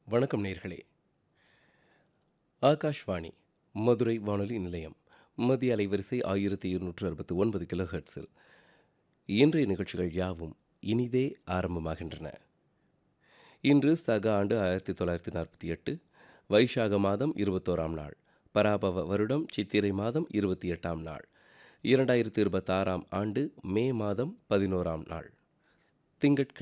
வணக்கம் நேர்களே. ஆகாஷ்வாணி மதுரை வானொலி நிலையம் மத்திய அலைவரிசை 1269 கிலோஹெர்ட்ஸில் இன்றைய நிகழ்ச்சிகள் யாவும் இனிதே ஆரம்பமாகின்றன. இன்று சக ஆண்டு 1948 வைசாக மாதம் 21ஆம் நாள், பராபவ வருடம் சித்திரை மாதம் 28ஆம் நாள், 2026ஆம் ஆண்டு மே மாதம் 11ஆம் நாள், திங்கட்கிழமை.